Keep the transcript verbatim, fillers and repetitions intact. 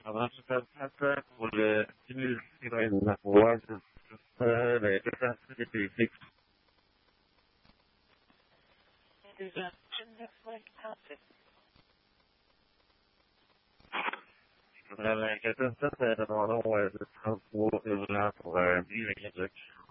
Alors, je fais ça pour le stimuler la voix, c'est les capacités physiques. La capacité de demander ouais, de transport et là pour un bien électrique.